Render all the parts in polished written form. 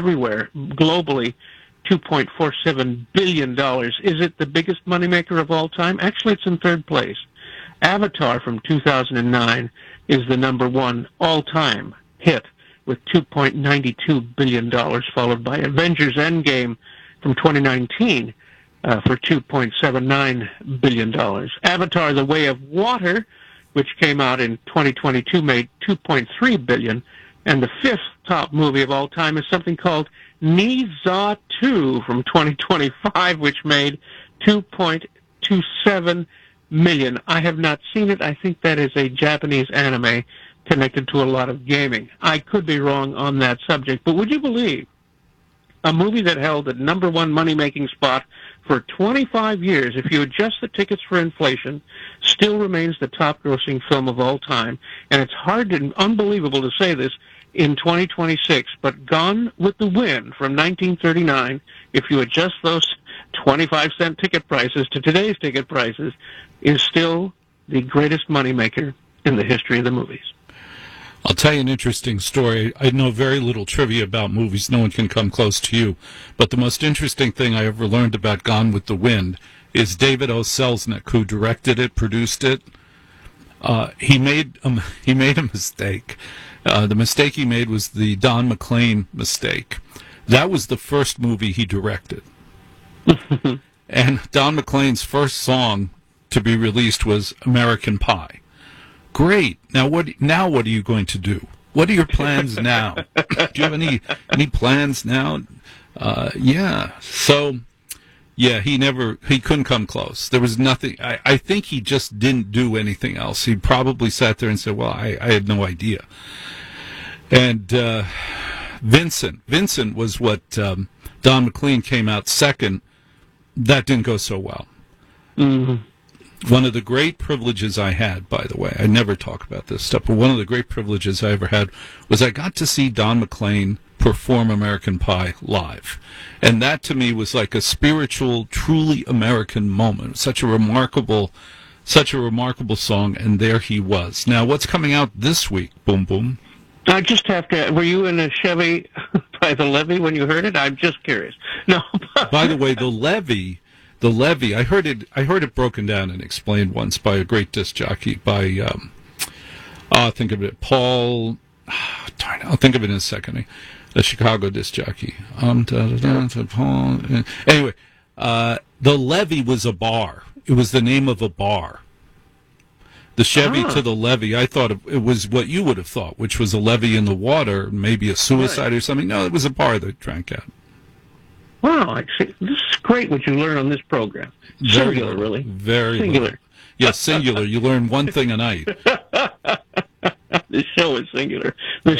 everywhere, globally, $2.47 billion. Is it the biggest moneymaker of all time? Actually, it's in third place. Avatar from 2009 is the number one all-time hit with $2.92 billion, followed by Avengers Endgame from 2019 for $2.79 billion. Avatar: The Way of Water, which came out in 2022, made $2.3 billion. And the fifth top movie of all time is something called Ne Zha 2 from 2025, which made $2.27 million. I have not seen it. I think that is a Japanese anime connected to a lot of gaming. I could be wrong on that subject, but would you believe a movie that held the number one money-making spot for 25 years, if you adjust the tickets for inflation, still remains the top-grossing film of all time? And it's hard and unbelievable to say this in 2026, but Gone with the Wind from 1939, if you adjust those 25-cent ticket prices to today's ticket prices, is still the greatest moneymaker in the history of the movies. I'll tell you an interesting story. I know very little trivia about movies. No one can come close to you. But the most interesting thing I ever learned about Gone with the Wind is David O. Selznick, who directed it, produced it. He made a mistake. The mistake he made was the Don McLean mistake. That was the first movie he directed. And Don McLean's first song to be released was American Pie. Great. Now what are you going to do? What are your plans now? Do you have any plans now? Yeah. So, yeah, he couldn't come close. There was nothing. I think he just didn't do anything else. He probably sat there and said, well, I had no idea. And Vincent was what Don McLean came out second. That didn't go so well. Mm-hmm. One of the great privileges I had, by the way, I never talk about this stuff, but one of the great privileges I ever had was I got to see Don McLean perform American Pie live. And that to me was like a spiritual, truly American moment. Such a remarkable song, and there he was. Now, what's coming out this week, Boom Boom? I just have to, were you in a Chevy by the Levee when you heard it? I'm just curious. No. By the way, the Levee, I heard it broken down and explained once by a great disc jockey, by, I'll think of it, Paul, I'll think of it in a second, a Chicago disc jockey. Paul. Anyway, the Levee was a bar. It was the name of a bar. The Chevy to the Levee, I thought it was what you would have thought, which was a levee in the water, maybe a suicide or something. No, it was a bar that drank at. Wow, this is great what you learn on this program. Singular, really. Very singular. Little. Yes, singular. You learn one thing a night. This show is singular.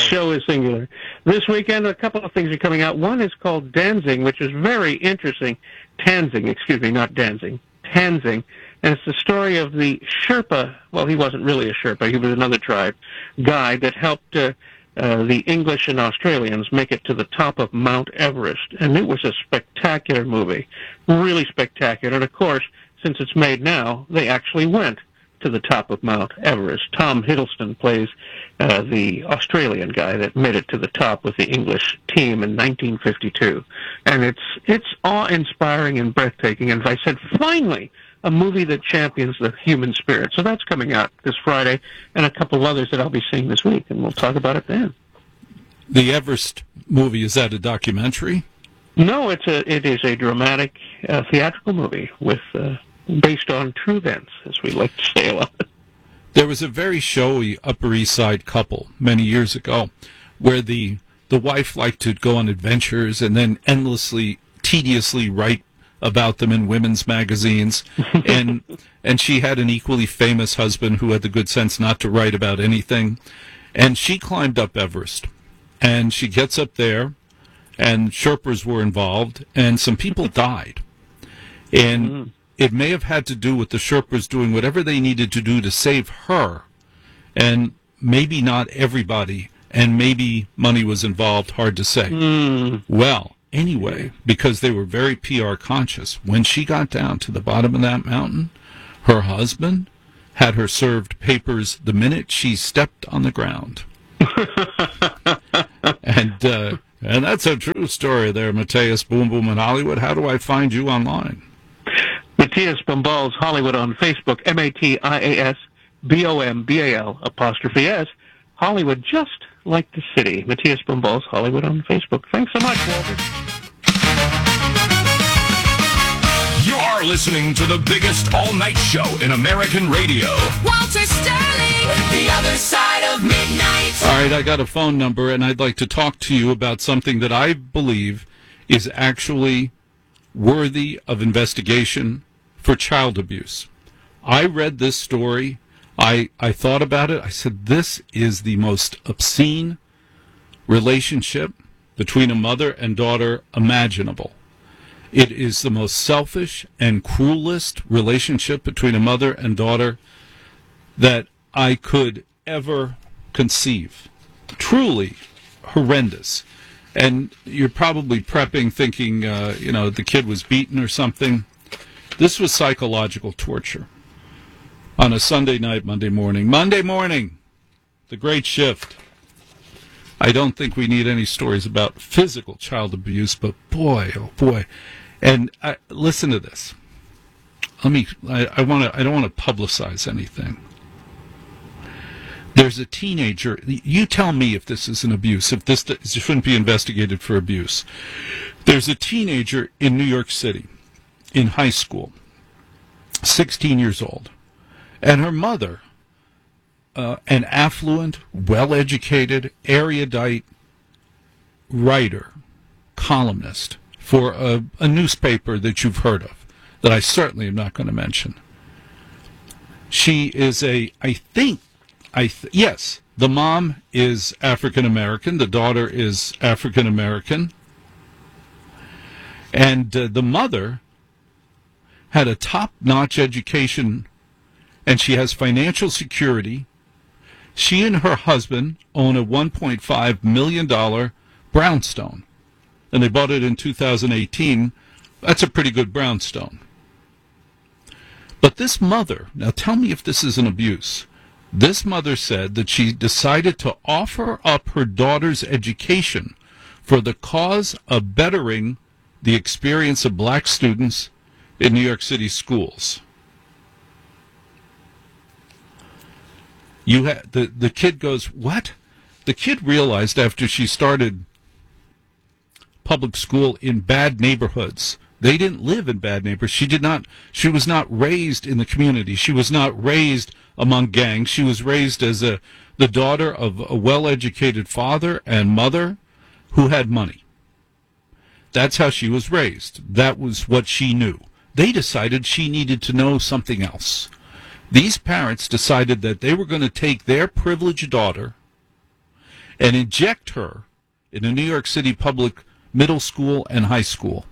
This weekend, a couple of things are coming out. One is called Danzing, which is very interesting. Tanzing, excuse me, not Danzing. Tanzing. And it's the story of the Sherpa, well, he wasn't really a Sherpa, he was another tribe, guy that helped the English and Australians make it to the top of Mount Everest. And it was a spectacular movie, really spectacular. And of course, since it's made now, they actually went to the top of Mount Everest. Tom Hiddleston plays the Australian guy that made it to the top with the English team in 1952. And it's awe-inspiring and breathtaking. And as I said, finally, a movie that champions the human spirit. So that's coming out this Friday, and a couple of others that I'll be seeing this week, and we'll talk about it then. The Everest movie, is that a documentary? No, it is a dramatic theatrical movie with based on true events, as we like to say a lot. There was a very showy Upper East Side couple many years ago where the wife liked to go on adventures and then tediously write about them in women's magazines, and she had an equally famous husband who had the good sense not to write about anything, and she climbed up Everest, and she gets up there, and Sherpas were involved, and some people died, and it may have had to do with the Sherpas doing whatever they needed to do to save her, and maybe not everybody, and maybe money was involved, hard to say. Well, anyway, because they were very PR conscious, when she got down to the bottom of that mountain, her husband had her served papers the minute she stepped on the ground. And And that's a true story there, Matthias Boom Boom in Hollywood. How do I find you online? Matthias Bombals Hollywood on Facebook, MatthiasBombal''S, Hollywood, just like the city. Matthias Bombals Hollywood on Facebook. Thanks so much, Walter. You're listening to the biggest all-night show in American radio. Walter Sterling, the other side of midnight. All right, I got a phone number, and I'd like to talk to you about something that I believe is actually worthy of investigation for child abuse. I read this story. I thought about it. I said, this is the most obscene relationship between a mother and daughter imaginable. It is the most selfish and cruelest relationship between a mother and daughter that I could ever conceive. Truly horrendous. And you're probably prepping, thinking, the kid was beaten or something. This was psychological torture. On a Sunday night, Monday morning, the great shift. I don't think we need any stories about physical child abuse, but boy, oh boy. And listen to this. I don't want to publicize anything. There's a teenager. You tell me if this is an abuse, if this shouldn't be investigated for abuse. There's a teenager in New York City, in high school, 16 years old, and her mother, an affluent, well-educated, erudite writer, columnist for a newspaper that you've heard of, that I certainly am not going to mention. She is yes, the mom is African American, the daughter is African American, and the mother had a top-notch education, and she has financial security. She and her husband own a $1.5 million brownstone, and they bought it in 2018. That's a pretty good brownstone. But this mother, now tell me if this is an abuse. This mother said that she decided to offer up her daughter's education for the cause of bettering the experience of black students in New York City schools. The kid goes, what? The kid realized after she started public school in bad neighborhoods. They didn't live in bad neighborhoods. She was not raised in the community. She was not raised among gangs. She was raised as the daughter of a well-educated father and mother who had money. That's how she was raised. That was what she knew. They decided she needed to know something else. These parents decided that they were going to take their privileged daughter and inject her in a New York City public middle school and high school.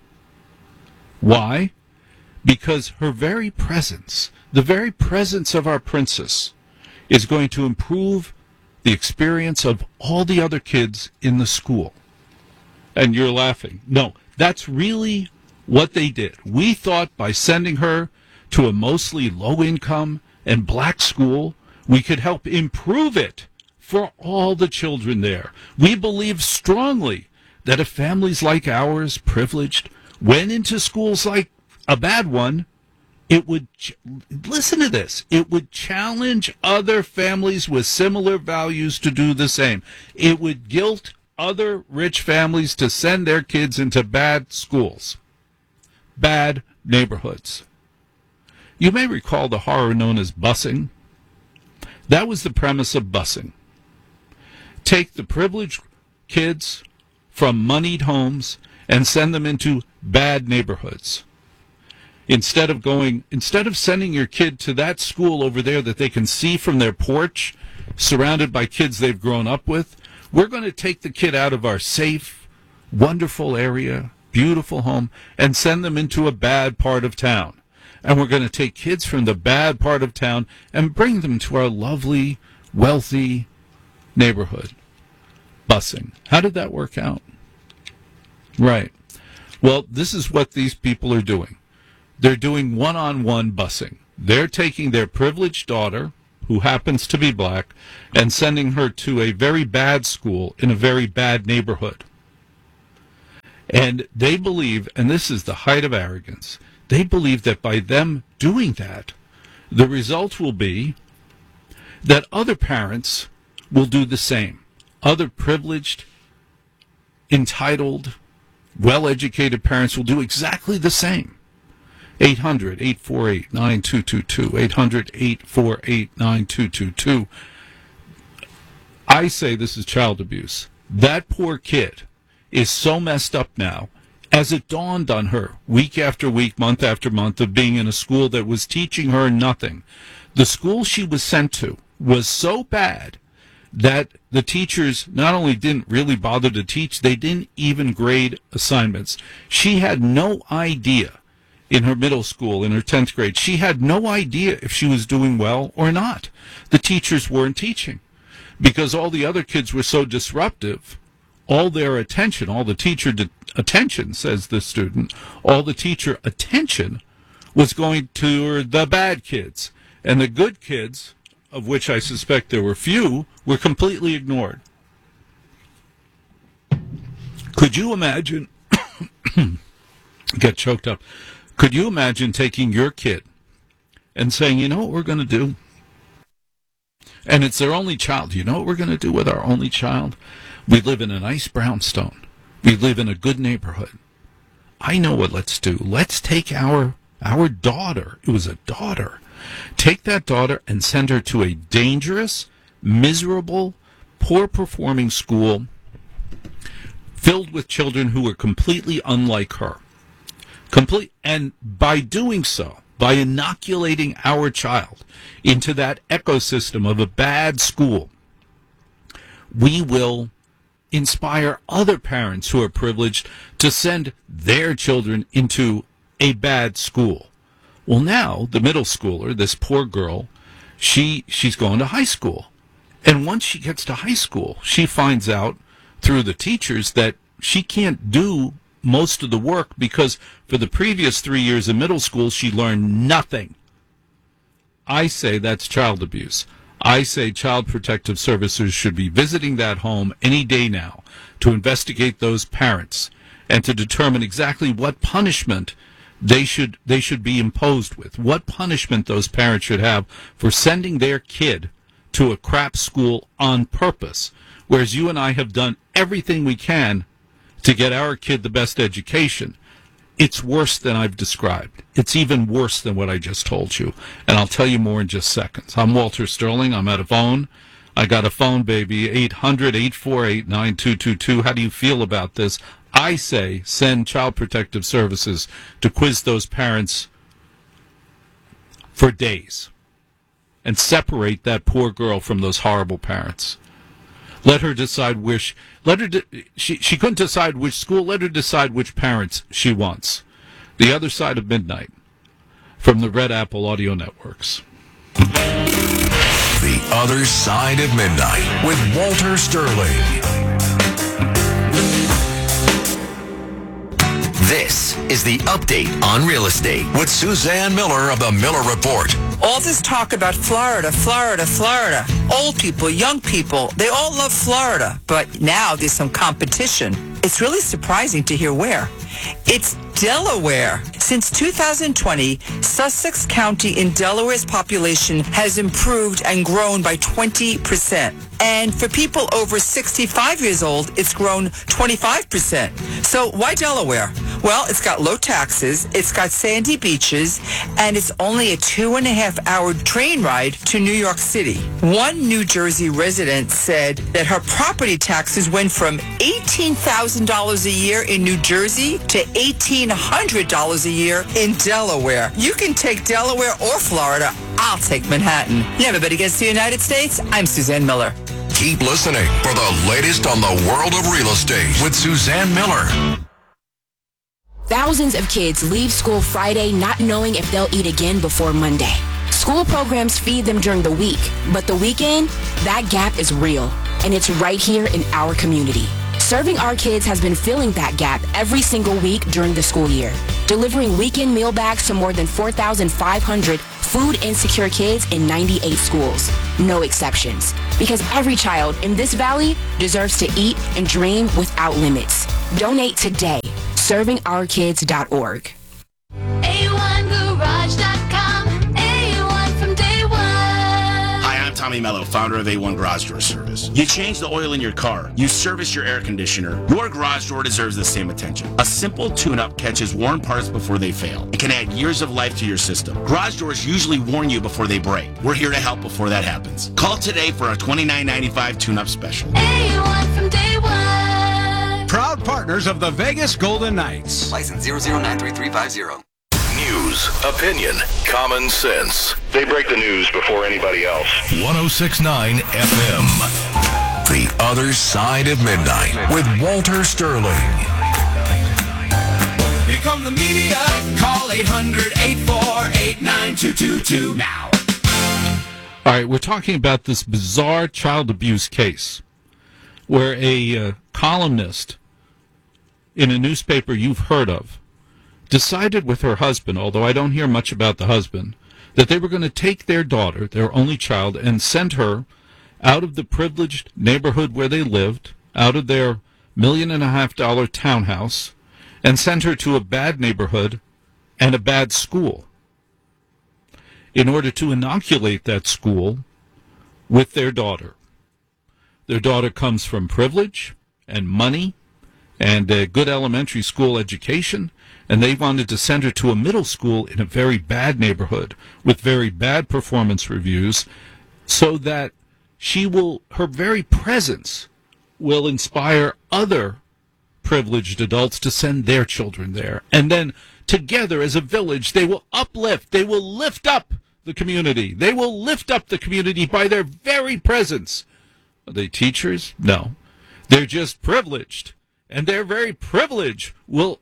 Why? Because her very presence, the very presence of our princess, is going to improve the experience of all the other kids in the school. And you're laughing. No, that's really what they did. We thought by sending her to a mostly low-income and black school, we could help improve it for all the children there. We believe strongly that if families like ours, privileged, went into schools like a bad one, it would, listen to this, it would challenge other families with similar values to do the same. It would guilt other rich families to send their kids into bad schools, bad neighborhoods. You may recall the horror known as busing. That was the premise of busing. Take the privileged kids from moneyed homes and send them into bad neighborhoods. Instead of sending your kid to that school over there that they can see from their porch, surrounded by kids they've grown up with, we're going to take the kid out of our safe, wonderful area, beautiful home, and send them into a bad part of town. And we're going to take kids from the bad part of town and bring them to our lovely, wealthy neighborhood. Busing. How did that work out? Right. Well, this is what these people are doing. They're doing one-on-one busing. They're taking their privileged daughter, who happens to be black, and sending her to a very bad school in a very bad neighborhood. And they believe, and this is the height of arrogance, they believe that by them doing that, the result will be that other parents will do the same. Other privileged, entitled, well-educated parents will do exactly the same. 800-848-9222. 800-848-9222. I say this is child abuse. That poor kid is so messed up now, as it dawned on her week after week, month after month of being in a school that was teaching her nothing. The school she was sent to was so bad that the teachers not only didn't really bother to teach, they didn't even grade assignments. She had no idea in her middle school, in her 10th grade, she had no idea if she was doing well or not. The teachers weren't teaching because all the other kids were so disruptive. All their attention, all the teacher attention, says the student, all the teacher attention was going to the bad kids. And the good kids, of which I suspect there were few, were completely ignored. Could you imagine, get choked up, could you imagine taking your kid and saying, you know what we're going to do? And it's their only child. You know what we're going to do with our only child? We live in a nice brownstone. We live in a good neighborhood. I know what let's do. Let's take our daughter. It was a daughter. Take that daughter and send her to a dangerous, miserable, poor-performing school filled with children who are completely unlike her. And by doing so, by inoculating our child into that ecosystem of a bad school, we will inspire other parents who are privileged to send their children into a bad school. Well, now, the middle schooler, this poor girl, she's going to high school. And once she gets to high school, she finds out through the teachers that she can't do most of the work because for the previous 3 years in middle school, she learned nothing. I say that's child abuse. I say Child Protective Services should be visiting that home any day now to investigate those parents and to determine exactly what punishment they should be imposed with, what punishment those parents should have for sending their kid to a crap school on purpose, whereas you and I have done everything we can to get our kid the best education. It's worse than I've described. It's even worse than what I just told you. And I'll tell you more in just seconds. I'm Walter Sterling. I'm at a phone. I got a phone, baby. 800-848-9222. How do you feel about this? I say send Child Protective Services to quiz those parents for days and separate that poor girl from those horrible parents. Let her decide which. She couldn't decide which school. Let her decide which parents she wants. The Other Side of Midnight from the Red Apple Audio Networks. The Other Side of Midnight with Walter Sterling. This is the update on real estate with Suzanne Miller of the Miller Report. All this talk about Florida. Old people, young people, they all love Florida. But now there's some competition. It's really surprising to hear where. It's Delaware. Since 2020, Sussex County in Delaware's population has improved and grown by 20%. And for people over 65 years old, it's grown 25%. So why Delaware? Well, it's got low taxes, it's got sandy beaches, and it's only a 2.5-hour train ride to New York City. One New Jersey resident said that her property taxes went from $18,000 a year in New Jersey to $1,800 a year in Delaware. You can take Delaware or Florida. I'll take Manhattan. Everybody gets to the United States. I'm Suzanne Miller. Keep listening for the latest on the world of real estate with Suzanne Miller. Thousands of kids leave school Friday not knowing if they'll eat again before Monday. School programs feed them during the week, but the weekend, that gap is real, and it's right here in our community. Serving Our Kids has been filling that gap every single week during the school year, delivering weekend meal bags to more than 4,500 food-insecure kids in 98 schools. No exceptions, because every child in this valley deserves to eat and dream without limits. Donate today ServingOurKids.org. A1Garage.com. A1 from day one. Hi, I'm Tommy Mello, founder of A1 Garage Door Service. You change the oil in your car. You service your air conditioner. Your garage door deserves the same attention. A simple tune-up catches worn parts before they fail. It can add years of life to your system. Garage doors usually warn you before they break. We're here to help before that happens. Call today for our $29.95 tune-up special. A1 from day one. Proud partners of the Vegas Golden Knights. License 0093350. News, opinion, common sense. They break the news before anybody else. 1069 FM. The Other Side of Midnight with Walter Sterling. Here come the media. Call 800-848-9222 now. All right, we're talking about this bizarre child abuse case where a columnist in a newspaper you've heard of decided with her husband, although I don't hear much about the husband, that they were going to take their daughter, their only child, and send her out of the privileged neighborhood where they lived, out of their $1.5 million townhouse, and send her to a bad neighborhood and a bad school in order to inoculate that school with their daughter. Their daughter comes from privilege and money and a good elementary school education, and they wanted to send her to a middle school in a very bad neighborhood with very bad performance reviews so that her very presence will inspire other privileged adults to send their children there. And then together as a village, they will lift up the community. They will lift up the community by their very presence. Are they teachers? No. They're just privileged. And their very privilege will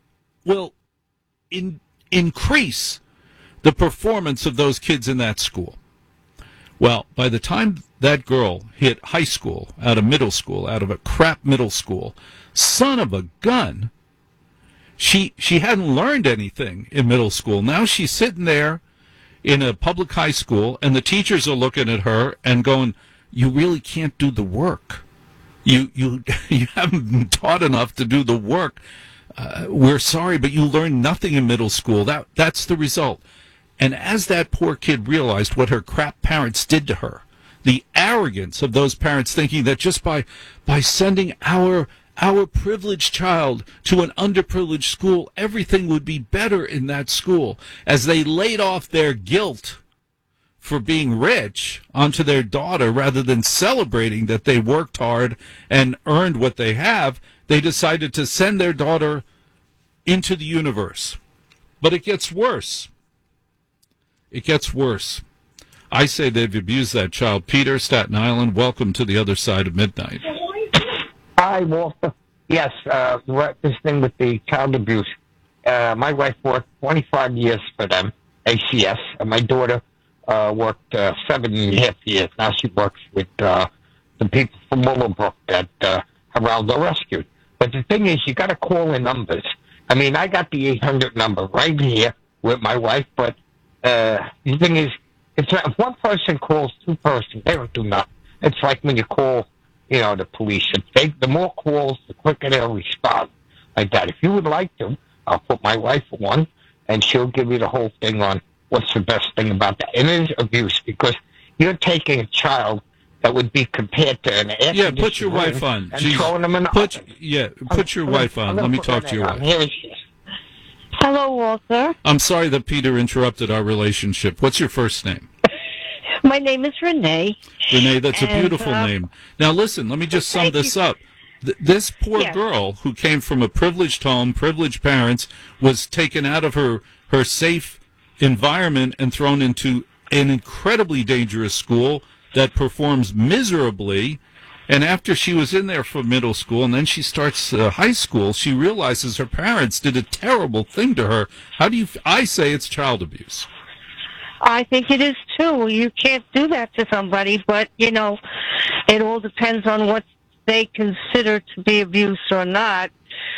increase the performance of those kids in that school. Well, by the time that girl hit high school, out of middle school, out of a crap middle school, son of a gun, she hadn't learned anything in middle school. Now she's sitting there in a public high school, and the teachers are looking at her and going, you really can't do the work. You haven't been taught enough to do the work. We're sorry, but you learned nothing in middle school. That's the result. And as that poor kid realized what her crap parents did to her, the arrogance of those parents thinking that just by sending our privileged child to an underprivileged school, everything would be better in that school, as they laid off their guilt for being rich onto their daughter rather than celebrating that they worked hard and earned what they have, they decided to send their daughter into the universe. But it gets worse. It gets worse. I say they've abused that child. Peter, Staten Island, welcome to the Other Side of Midnight. Hi, Walter. Yes, this thing with the child abuse. My wife worked 25 years for them, ACS, and my daughter worked 7.5 years. Now she works with the people from Willowbrook that Geraldo rescued. But the thing is, you got to call in numbers. I mean, I got the 800 number right here with my wife, but the thing is, if one person calls two persons, they don't do nothing. It's like when you call, the police. The more calls, the quicker they'll respond. Like that. If you would like to, I'll put my wife on, and she'll give you the whole thing on what's the best thing about that. And it is abuse, because you're taking a child that would be compared to an air Yeah, put your wife on. And throwing them in the put your wife on. Let me talk to your wife. Here she is. Hello, Walter. I'm sorry that Peter interrupted our relationship. What's your first name? My name is Renee. Renee, that's a beautiful name. Now, listen, let me just sum this up. This poor girl who came from a privileged home, privileged parents, was taken out of her safe environment and thrown into an incredibly dangerous school that performs miserably. And after she was in there for middle school and then she starts high school, she realizes her parents did a terrible thing to her. I say it's child abuse. I think it is, too. You can't do that to somebody, but, it all depends on what they consider to be abuse or not.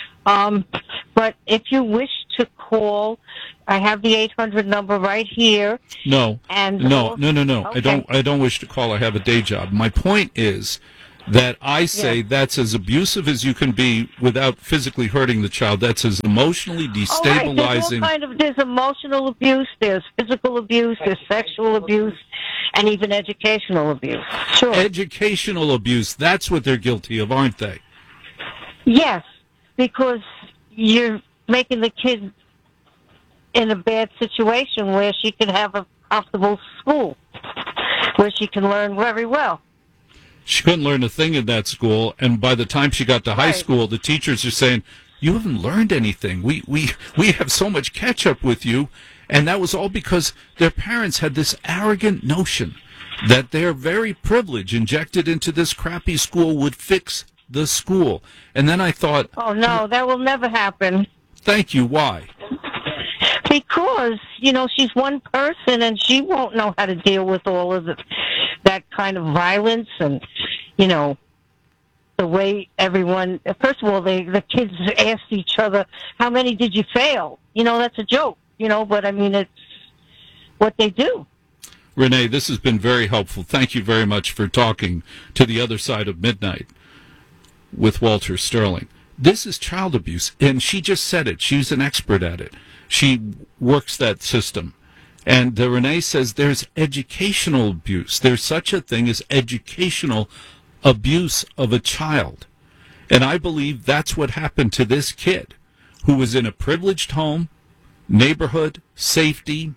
But if you wish to call, I have the 800 number right here. No. And No. Okay. I don't wish to call. I have a day job. My point is that I say that's as abusive as you can be without physically hurting the child. That's as emotionally destabilizing. There's emotional abuse, there's physical abuse, there's sexual abuse, and even educational abuse. Sure. Educational abuse, that's what they're guilty of, aren't they? Yes, because you're making the kid in a bad situation where she can have a comfortable school, where she can learn very well. She couldn't learn a thing in that school, and by the time she got to high school, the teachers are saying, "You haven't learned anything. We have so much catch up with you," and that was all because their parents had this arrogant notion that their very privilege injected into this crappy school would fix the school. And then I thought, "Oh no, that will never happen." Thank you. Why? Because she's one person, and she won't know how to deal with all of that kind of violence, and the way everyone. First of all, the kids ask each other, "How many did you fail?" That's a joke. But I mean, it's what they do. Renee, this has been very helpful. Thank you very much for talking to the other side of midnight with Walter Sterling. This is child abuse, and she just said it. She's an expert at it. She works that system. And Renee says there's educational abuse. There's such a thing as educational abuse of a child. And I believe that's what happened to this kid, who was in a privileged home, neighborhood, safety,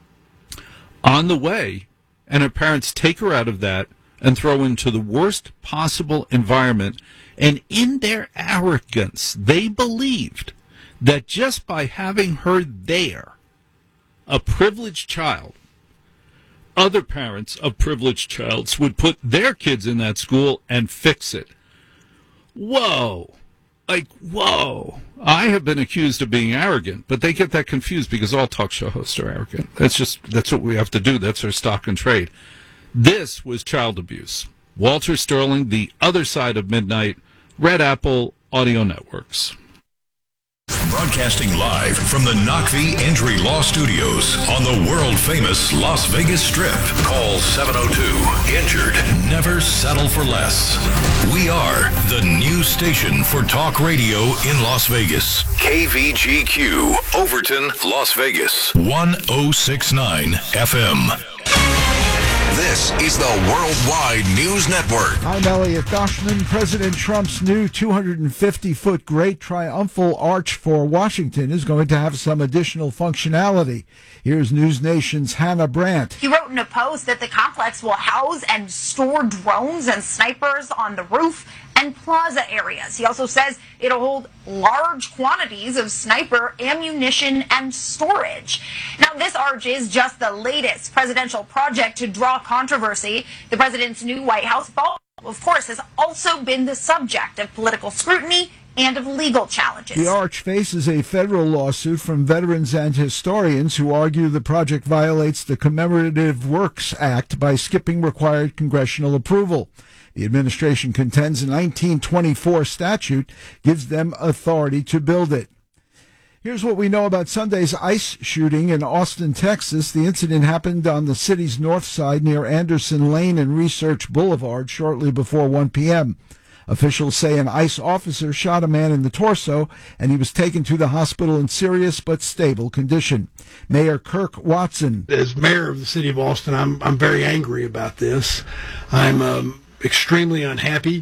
on the way, and her parents take her out of that and throw into the worst possible environment. And in their arrogance, they believed that just by having her there, a privileged child, other parents of privileged childs would put their kids in that school and fix it. Whoa. Whoa. I have been accused of being arrogant, but they get that confused because all talk show hosts are arrogant. That's what we have to do. That's our stock and trade. This was child abuse. Walter Sterling, The Other Side of Midnight, Red Apple Audio Networks. Broadcasting live from the Knockvie Injury Law Studios on the world-famous Las Vegas Strip. Call 702-INJURED. Never settle for less. We are the new station for talk radio in Las Vegas. KVGQ, Overton, Las Vegas. 1069 FM. This is the Worldwide News Network. I'm Elliot Goshman. President Trump's new 250-foot Great Triumphal Arch for Washington is going to have some additional functionality. Here's News Nation's Hannah Brandt. He wrote in a post that the complex will house and store drones and snipers on the roof and plaza areas. He also says it'll hold large quantities of sniper ammunition and storage. Now, this arch is just the latest presidential project to draw controversy. The president's new White House vault, of course, has also been the subject of political scrutiny and of legal challenges. The arch faces a federal lawsuit from veterans and historians who argue the project violates the Commemorative Works Act by skipping required congressional approval. The administration contends a 1924 statute gives them authority to build it. Here's what we know about Sunday's ICE shooting in Austin, Texas. The incident happened on the city's north side near Anderson Lane and Research Boulevard shortly before 1 p.m. Officials say an ICE officer shot a man in the torso, and he was taken to the hospital in serious but stable condition. Mayor Kirk Watson. As mayor of the city of Austin, I'm very angry about this. I'm extremely unhappy.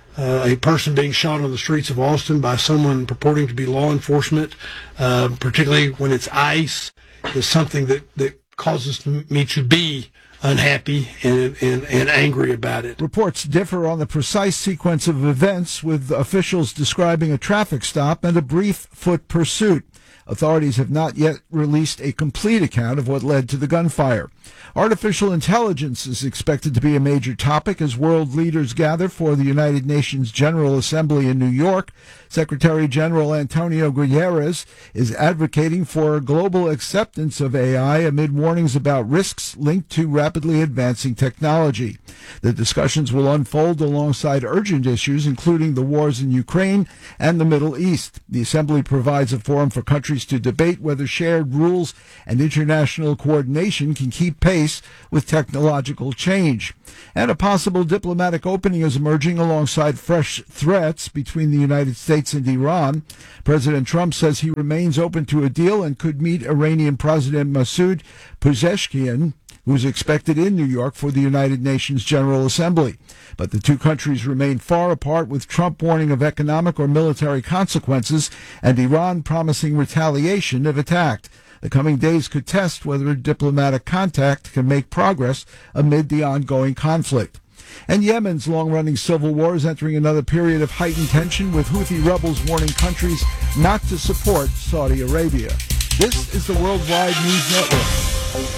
A person being shot on the streets of Austin by someone purporting to be law enforcement, particularly when it's ICE, is something that causes me to be unhappy and angry about it. Reports differ on the precise sequence of events, with officials describing a traffic stop and a brief foot pursuit. Authorities have not yet released a complete account of what led to the gunfire. Artificial intelligence is expected to be a major topic as world leaders gather for the United Nations General Assembly in New York. Secretary General Antonio Guterres is advocating for global acceptance of AI amid warnings about risks linked to rapid rapidly advancing technology. The discussions will unfold alongside urgent issues, including the wars in Ukraine and the Middle East. The Assembly provides a forum for countries to debate whether shared rules and international coordination can keep pace with technological change. And a possible diplomatic opening is emerging alongside fresh threats between the United States and Iran. President Trump says he remains open to a deal and could meet Iranian President Masoud Pezeshkian, who's expected in New York for the United Nations General Assembly. But the two countries remain far apart, with Trump warning of economic or military consequences and Iran promising retaliation if attacked. The coming days could test whether diplomatic contact can make progress amid the ongoing conflict. And Yemen's long-running civil war is entering another period of heightened tension, with Houthi rebels warning countries not to support Saudi Arabia. This is the Worldwide News Network.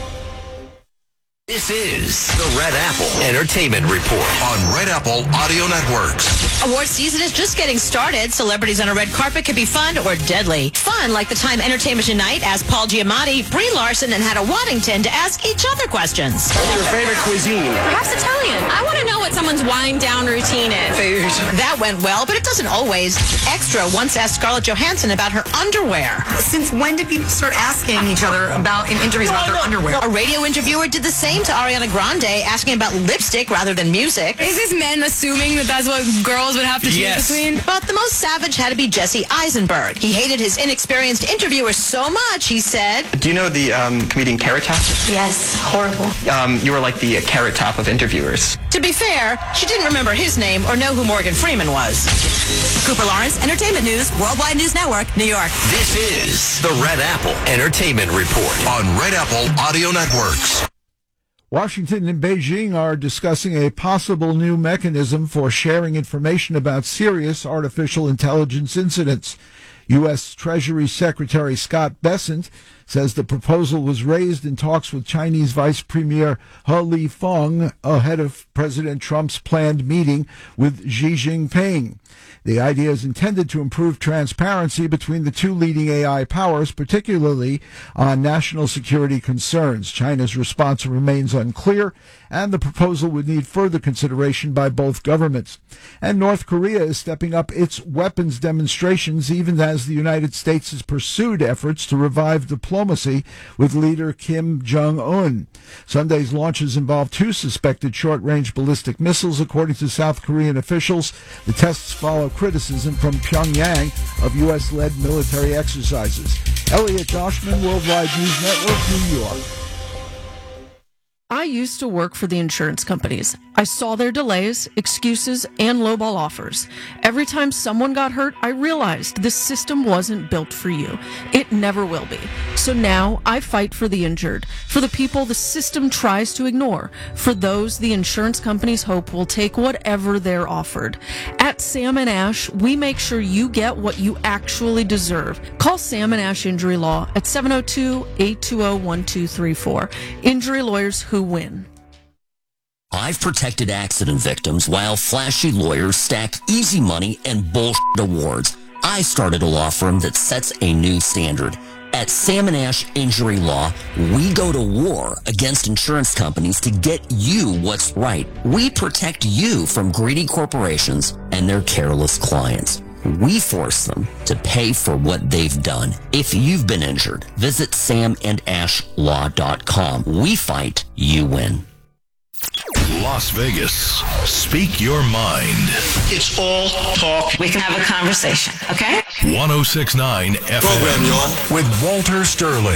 This is the Red Apple Entertainment Report on Red Apple Audio Networks. Award season is just getting started. Celebrities on a red carpet can be fun or deadly. Fun, like the Time Entertainment Tonight asked Paul Giamatti, Brie Larson, and Hannah Waddington to ask each other questions. What's your favorite cuisine? Perhaps Italian. I want to know what someone's wind down routine is. That went well, but it doesn't always. Extra once asked Scarlett Johansson about her underwear. Since when did people start asking each other in interviews about their underwear? A radio interviewer did the same to Ariana Grande, asking about lipstick rather than music. Is this men assuming that that's what girls would have to choose between? But the most savage had to be Jesse Eisenberg. He hated his inexperienced interviewer so much, he said. Do you know the comedian Carrot Top? Yes, horrible. You were like the Carrot Top of interviewers. To be fair, she didn't remember his name or know who Morgan Freeman was. Cooper Lawrence, Entertainment News, Worldwide News Network, New York. This is the Red Apple Entertainment Report on Red Apple Audio Networks. Washington and Beijing are discussing a possible new mechanism for sharing information about serious artificial intelligence incidents. U.S. Treasury Secretary Scott Bessent says the proposal was raised in talks with Chinese Vice Premier He Lifeng ahead of President Trump's planned meeting with Xi Jinping. The idea is intended to improve transparency between the two leading AI powers, particularly on national security concerns. China's response remains unclear, and the proposal would need further consideration by both governments. And North Korea is stepping up its weapons demonstrations, even as the United States has pursued efforts to revive diplomacy with leader Kim Jong-un. Sunday's launches involved two suspected short-range ballistic missiles, according to South Korean officials. The tests follow criticism from Pyongyang of U.S.-led military exercises. Elliot Doshman, Worldwide News Network, New York. I used to work for the insurance companies. I saw their delays, excuses, and lowball offers. Every time someone got hurt, I realized this system wasn't built for you. It never will be. So now I fight for the injured, for the people the system tries to ignore, for those the insurance companies hope will take whatever they're offered. At Sam & Ash, we make sure you get what you actually deserve. Call Sam & Ash Injury Law at 702-820-1234. Injury lawyers who win. I've protected accident victims while flashy lawyers stack easy money and bullshit awards. I started a law firm that sets a new standard. At Sam & Ash Injury Law, we go to war against insurance companies to get you what's right. We protect you from greedy corporations and their careless clients. We force them to pay for what they've done. If you've been injured, visit samandashlaw.com. We fight, you win. Las Vegas. Speak your mind. It's all talk. We can have a conversation, okay? 106.9 FM. Program, y'all. With Walter Sterling.